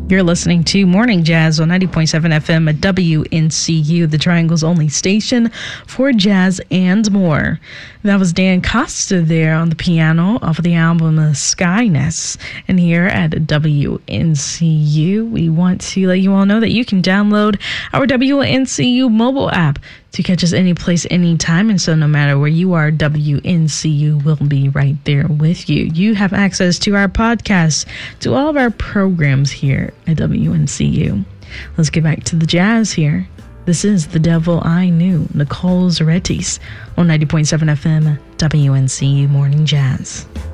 You're listening to Morning Jazz on 90.7 FM at WNCU, the Triangle's only station for jazz and more. That was Dan Costa there on the piano off of the album Skyness. And here at WNCU, we want to let you all know that you can download our WNCU mobile app to catch us any place, anytime. And so no matter where you are, WNCU will be right there with you. You have access to our podcasts, to all of our programs here at WNCU. Let's get back to the jazz here. This is The Devil I Knew, Nicole Zorettis on 90.7 FM, WNCU Morning Jazz.